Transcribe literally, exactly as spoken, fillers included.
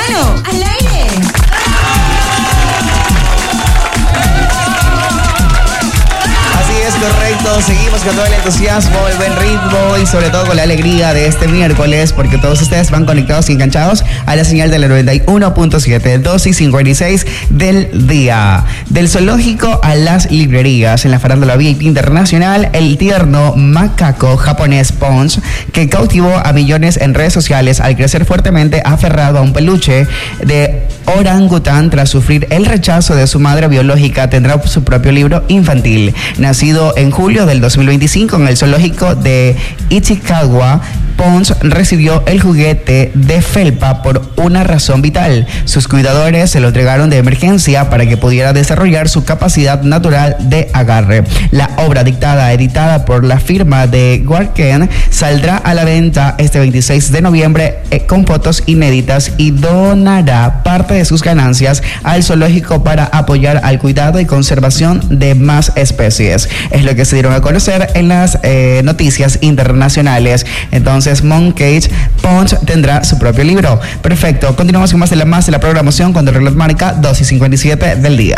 Bueno, al aire. Correcto, seguimos con todo el entusiasmo, el buen ritmo y sobre todo con la alegría de este miércoles, porque todos ustedes van conectados y enganchados a la señal de la noventa y uno punto siete, doce y cincuenta y seis del día. Del zoológico a las librerías, en la farándula V I P internacional, el tierno macaco japonés Ponch, que cautivó a millones en redes sociales al crecer fuertemente aferrado a un peluche de orangután tras sufrir el rechazo de su madre biológica, tendrá su propio libro infantil. Nacido en julio del dos mil veinticinco en el zoológico de Ichikawa, Pons recibió el juguete de felpa por una razón vital. Sus cuidadores se lo entregaron de emergencia para que pudiera desarrollar su capacidad natural de agarre. La obra dictada, editada por la firma de Warken, saldrá a la venta este veintiséis de noviembre eh, con fotos inéditas y donará parte de sus ganancias al zoológico para apoyar al cuidado y conservación de más especies. Es lo que se dieron a conocer en las eh, noticias internacionales. Entonces, Moncage Punch tendrá su propio libro. Perfecto, continuamos con más de la, más de la programación cuando el reloj marca dos y cincuenta y siete del día.